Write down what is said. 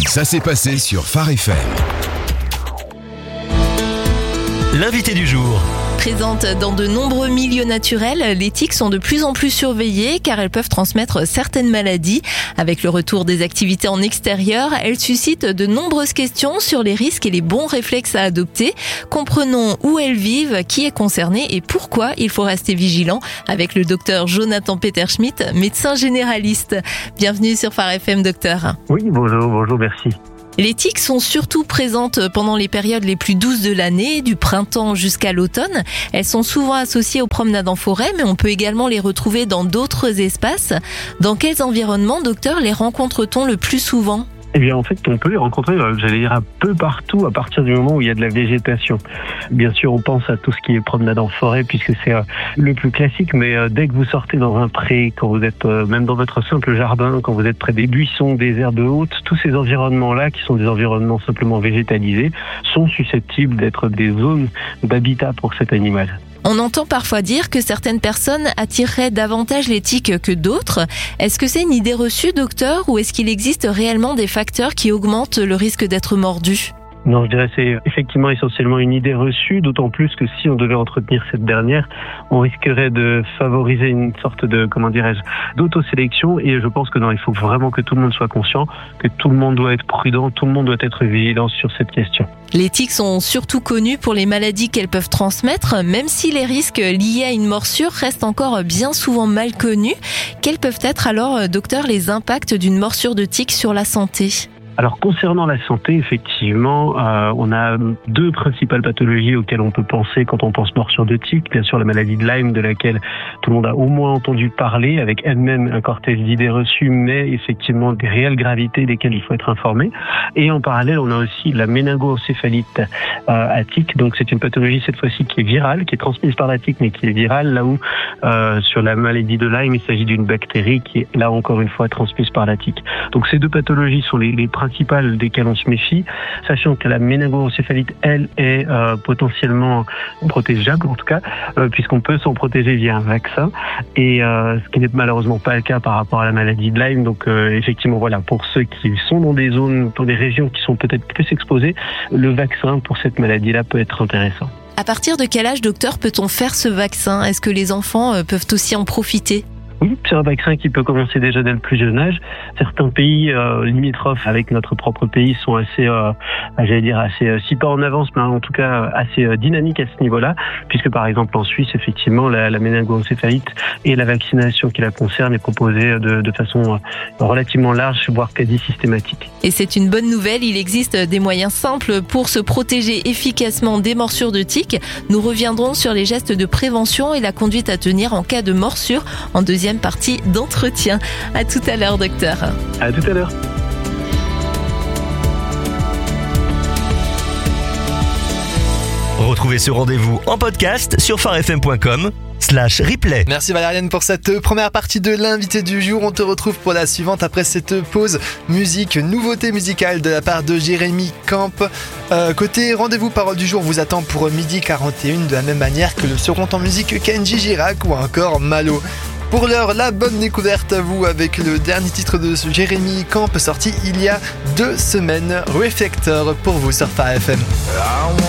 Ça s'est passé sur Phare FM. L'invité du jour. Présentes dans de nombreux milieux naturels, les tiques sont de plus en plus surveillées car elles peuvent transmettre certaines maladies. Avec le retour des activités en extérieur, elles suscitent de nombreuses questions sur les risques et les bons réflexes à adopter. Comprenons où elles vivent, qui est concerné et pourquoi il faut rester vigilant avec le docteur Jonathan Peterschmidt, médecin généraliste. Bienvenue sur Phare FM, docteur. Oui, bonjour, merci. Les tiques sont surtout présentes pendant les périodes les plus douces de l'année, du printemps jusqu'à l'automne. Elles sont souvent associées aux promenades en forêt, mais on peut également les retrouver dans d'autres espaces. Dans quels environnements, docteur, les rencontre-t-on le plus souvent ? Eh bien, en fait, on peut les rencontrer, j'allais dire, un peu partout à partir du moment où il y a de la végétation. Bien sûr, on pense à tout ce qui est promenade en forêt puisque c'est le plus classique, mais dès que vous sortez dans un pré, quand vous êtes même dans votre simple jardin, quand vous êtes près des buissons, des herbes hautes, tous ces environnements-là, qui sont des environnements simplement végétalisés, sont susceptibles d'être des zones d'habitat pour cet animal. On entend parfois dire que certaines personnes attireraient davantage les tiques que d'autres. Est-ce que c'est une idée reçue, docteur, ou est-ce qu'il existe réellement des facteurs qui augmentent le risque d'être mordu ? Non, je dirais que c'est effectivement essentiellement une idée reçue, d'autant plus que si on devait entretenir cette dernière, on risquerait de favoriser une sorte de, d'autosélection. Et je pense que non, il faut vraiment que tout le monde soit conscient, que tout le monde doit être prudent, tout le monde doit être vigilant sur cette question. Les tiques sont surtout connues pour les maladies qu'elles peuvent transmettre, même si les risques liés à une morsure restent encore bien souvent mal connus. Quels peuvent être alors, docteur, les impacts d'une morsure de tique sur la santé ? Alors concernant la santé, effectivement, on a deux principales pathologies auxquelles on peut penser quand on pense morsure de tique. Bien sûr, la maladie de Lyme, de laquelle tout le monde a au moins entendu parler, avec elle-même un cortège d'idées reçues, mais effectivement des réelles gravités desquelles il faut être informé. Et en parallèle, on a aussi la méningoencéphalite à tique. Donc c'est une pathologie cette fois-ci qui est virale, qui est transmise par la tique, mais qui est virale, là où sur la maladie de Lyme, il s'agit d'une bactérie qui est là encore une fois transmise par la tique. Donc ces deux pathologies sont les principales desquelles on se méfie, sachant que la méningoencéphalite, elle, est potentiellement protégeable, en tout cas, puisqu'on peut s'en protéger via un vaccin, et ce qui n'est malheureusement pas le cas par rapport à la maladie de Lyme. Donc effectivement, voilà, pour ceux qui sont dans des zones, dans des régions qui sont peut-être plus exposées, le vaccin pour cette maladie-là peut être intéressant. À partir de quel âge, docteur, peut-on faire ce vaccin ? Est-ce que les enfants peuvent aussi en profiter ? Oui, c'est un vaccin qui peut commencer déjà dès le plus jeune âge. Certains pays limitrophes avec notre propre pays sont assez, si pas en avance, mais en tout cas assez dynamiques à ce niveau-là, puisque par exemple en Suisse, effectivement, la méningoencéphalite et la vaccination qui la concerne est proposée de façon relativement large, voire quasi systématique. Et c'est une bonne nouvelle, il existe des moyens simples pour se protéger efficacement des morsures de tiques. Nous reviendrons sur les gestes de prévention et la conduite à tenir en cas de morsure en deuxième partie d'entretien. À tout à l'heure, docteur. À tout à l'heure. Retrouvez ce rendez-vous en podcast sur pharefm.com/replay. Merci Valériane pour cette première partie de l'invité du jour. On te retrouve pour la suivante après cette pause musique, nouveauté musicale de la part de Jérémy Camp. Côté rendez-vous parole du jour vous attend pour 12h41 de la même manière que le seront en musique Kenji Girac ou encore Malo. Pour l'heure, la bonne découverte à vous avec le dernier titre de Jérémy Camp sorti il y a 2 semaines, Reflector pour vous sur Phare FM.